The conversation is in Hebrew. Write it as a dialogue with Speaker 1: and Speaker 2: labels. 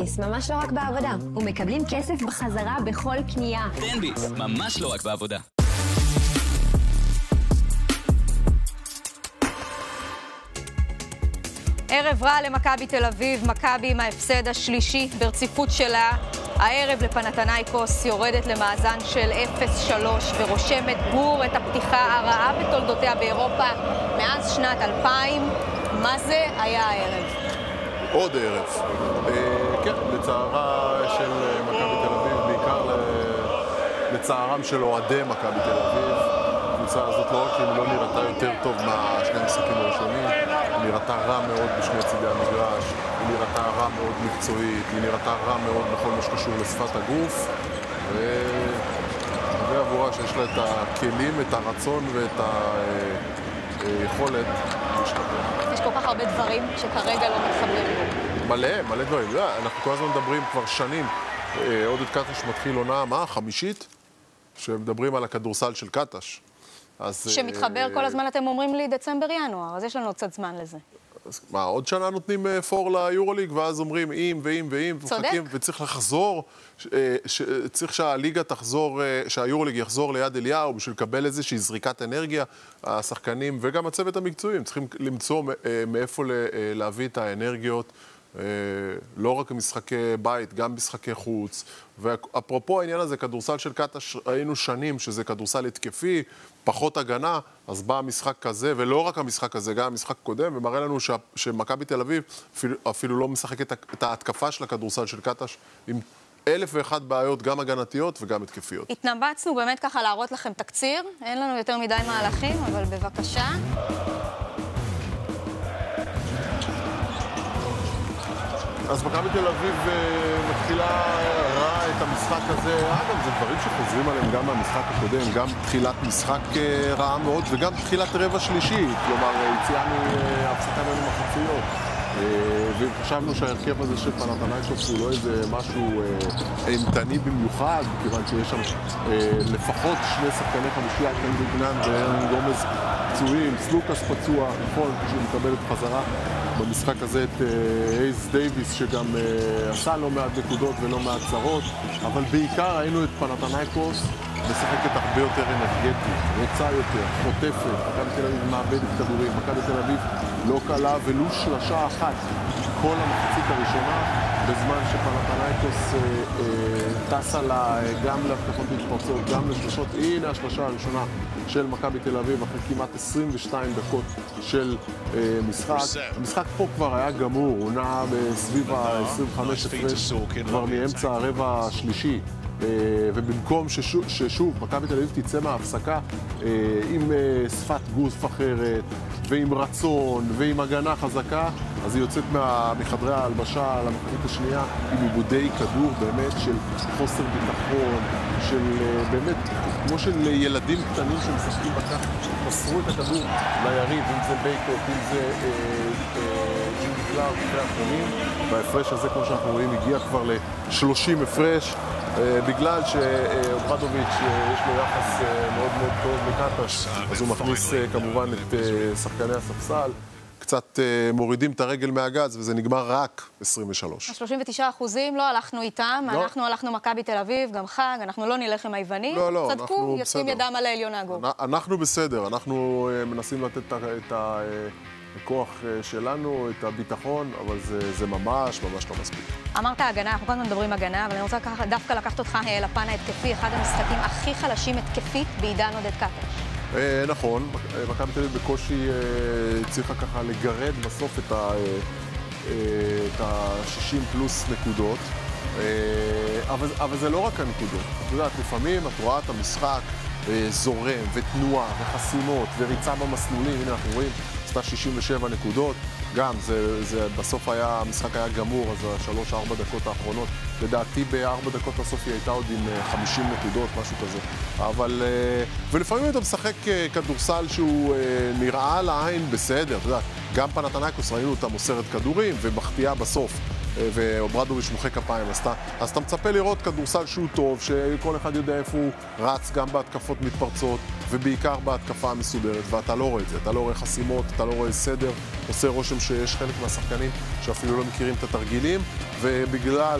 Speaker 1: ביס, ממש לא רק בעבודה. ומקבלים כסף בחזרה בכל קנייה.
Speaker 2: תן ביס, ממש לא רק בעבודה.
Speaker 3: ערב רע למכבי תל אביב, מכבי עם ההפסד השלישי ברציפות שלה. הערב לפנתנייקוס יורדת למאזן של 0-3 ורושמת גור את הפתיחה הרעה בתולדותיה באירופה מאז שנת 2000. מה זה היה הערב?
Speaker 4: עוד ערב. כן, לצערה של מכבי תל אביב, בעיקר לצערם של אוהדי מכבי תל אביב. הקבוצה הזאת לא רק אם לא נראתה יותר טוב מהשני המשחקים הראשונים, היא נראתה רע מאוד בשני צידי המגרש, היא נראתה רע מאוד מקצועית, היא נראתה רע מאוד בכל מה שקשור לשפת הגוף, ועבורה שיש לה את הכלים, את הרצון ואת היכולת להשתפר.
Speaker 3: יש כל כך הרבה דברים שכרגע לא מתחברים.
Speaker 4: מלא דברים. אנחנו כל הזמן מדברים כבר שנים. עודד קטש מתחיל עונה, מה? חמישית? שמדברים על הכדורסל של קטש.
Speaker 3: שמתחבר כל הזמן, אתם אומרים לי דצמבר-ינואר, אז יש לנו קצת זמן לזה.
Speaker 4: מה, עוד שנה נותנים פור ליורוליג, ואז אומרים ואם,
Speaker 3: צודק.
Speaker 4: וצריך לחזור, צריך שהליגה תחזור, שהיורוליג יחזור ליד אליהו, בשביל לקבל איזושהי זריקת אנרגיה. השחקנים וגם הצוות המקצועיים צריכים למצוא מאיפה להביא את האנרגיות, לא רק משחקי בית, גם משחקי חוץ. ואפרופו העניין הזה, כדורסל של קטש, ראינו שנים שזה כדורסל התקפי, פחות הגנה, אז בא המשחק כזה, ולא רק המשחק הזה, גם המשחק קודם, ומראה לנו שמכבי תל אביב אפילו לא משחק את ההתקפה של הכדורסל של קטש, עם 1,001 בעיות, גם הגנתיות וגם התקפיות.
Speaker 3: התנבצנו באמת ככה להראות לכם תקציר, אין לנו יותר מדי מהלכים, אבל בבקשה.
Speaker 4: אז מכבי תל אביב מתחילה רע את המשחק הזה. אגב, זה דברים שחוזרים עליהם גם מהמשחק הקודם, גם תחילת משחק רעה מאוד וגם תחילת רבע שלישי. כלומר, יציאנו הפסקה בין המחציות. וחשבנו שההרכב הזה של פנתנייקוס הוא לא איזה משהו אימתני במיוחד, כיוון שיש שם לפחות שני שחקני חמישייה, קן דוגנן וארן גומז פצועים, סלוקס פצוע, נכון, שהוא מקבל את חזרה במשחק הזה את אייס דייביס, שגם עשה לא מעט נקודות ולא מעט צרות, אבל בעיקר ראינו את פנתנייקוס משחקת הרבה יותר אנרגטית, רוצה יותר, חוטפת. מכבי תל אביב מאבדת כדורים, מכבי תל אביב לא קלה ולו שלושה אחת כל המחצית הראשונה, בזמן שפנתנייקוס טסה לה גם להתקפות מתפרצות, גם לשלושות. הנה השלושה הראשונה של מכבי תל אביב אחרי כמעט 22 דקות של משחק. המשחק פה כבר היה גמור, הוא נע בסביב ה-25 הפרש כבר מאמצע הרבע השלישי. ובמקום ששוב מכבי תל אביב תצא מההפסקה עם שפת גוף אחרת ועם רצון ועם הגנה חזקה, אז היא יוצאת מחדרי ההלבשה למחצית השנייה עם עיבודי כדור באמת של חוסר ביטחון, של באמת כמו של ילדים קטנים שמשחקים בכך, מסרו את הכדור ליריב, אם זה בייקוט, אם זה ג'ינדי קלארק ואחרים. וההפרש הזה, כמו שאנחנו רואים, הגיע כבר ל-30 הפרש, בגלל שאוברדוביץ' יש לו יחס מאוד מאוד טוב לקטש, אז הוא מכניס כמובן את שחקני הספסל, קצת מורידים את הרגל מהגז, וזה נגמר רק 23.
Speaker 3: 39% לא הלכנו איתם, אנחנו הלכנו מכבי תל אביב, גם חג, אנחנו לא נלך עם היוונים, צדקו, יוצאים ידם על העליון הגור.
Speaker 4: אנחנו בסדר, אנחנו מנסים לתת את הכוח שלנו, את הביטחון, אבל זה ממש לא מספיק.
Speaker 3: אמרת הגנה, אנחנו כאן מדברים הגנה, אבל אני רוצה דווקא לקחת אותך לפן ההתקפי, אחד המשחקים הכי חלשים התקפית בעידן עודד קטש.
Speaker 4: נכון, מכבי תל אביב בקושי צריכה ככה לגרד בסוף את ה-60 פלוס נקודות, אבל זה לא רק הנקודות. את יודעת, לפעמים את רואה את המשחק זורם ותנועה וחסימות וריצה במסלולים, הנה אנחנו רואים, עשתה 67 נקודות, גם זה בסוף המשחק היה גמור, אז 3-4 דקות האחרונות, לדעתי ב4 דקות בסוף היא הייתה עוד עם 50 נקודות, משהו כזה. אבל, ולפעמים אתה משחק כדורסל שהוא נראה לעין בסדר, אתה יודע, גם פנתנייקוס ראינו אותה מוסרת כדורים ומחטיאה בסוף, ואוברדוביץ' מוחא כפיים, אז אתה מצפה לראות כדורסל שהוא טוב, שכל אחד יודע איפה הוא רץ גם בהתקפות מתפרצות, ובעיקר בהתקפה המסודרת, ואתה לא רואה את זה, אתה לא רואה חסימות, אתה לא רואה סדר, עושה רושם שיש חלק מהשחקנים שאפילו לא מכירים את התרגילים, ובגלל